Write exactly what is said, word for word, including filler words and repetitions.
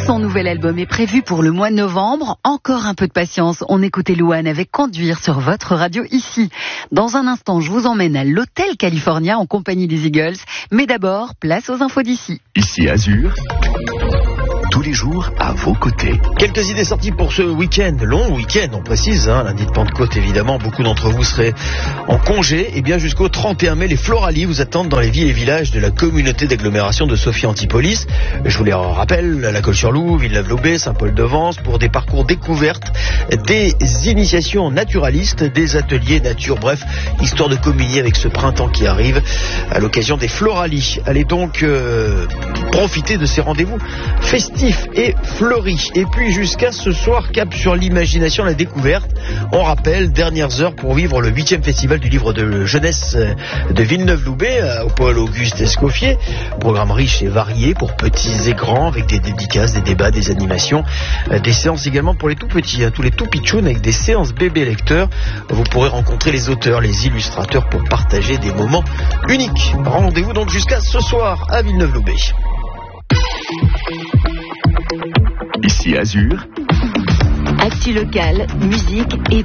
Son nouvel album est prévu pour le mois de novembre. Encore un peu de patience. On écoutait Louane avec Conduire sur votre radio ici. Dans un instant, je vous emmène à l'Hôtel California en compagnie des Eagles. Mais d'abord, place aux infos d'ici. Ici Azur, tous les jours à vos côtés. Quelques idées sorties pour ce week-end, long week-end, on précise, hein, lundi de Pentecôte évidemment, beaucoup d'entre vous seraient en congé. Et bien jusqu'au trente et un mai, les Floralies vous attendent dans les villes et villages de la communauté d'agglomération de Sophie-Antipolis. Je vous les rappelle, La Colle-sur-Loup, Villeneuve-Loubet, Saint-Paul-de-Vence, pour des parcours découvertes, des initiations naturalistes, des ateliers nature, bref, histoire de communier avec ce printemps qui arrive à l'occasion des Floralies. Allez donc euh, profiter de ces rendez-vous festifs et fleuri. Et puis jusqu'à ce soir, cap sur l'imagination, la découverte. On rappelle, dernières heures pour vivre le huitième festival du livre de jeunesse de Villeneuve-Loubet au pôle Auguste Escoffier. Programme riche et varié pour petits et grands, avec des dédicaces, des débats, des animations, des séances également pour les tout petits, hein, tous les tout pitchouns, avec des séances bébés lecteurs. Vous pourrez rencontrer les auteurs, les illustrateurs pour partager des moments uniques. Rendez-vous donc jusqu'à ce soir à Villeneuve-Loubet. Ici Azur, Actu locale, musique et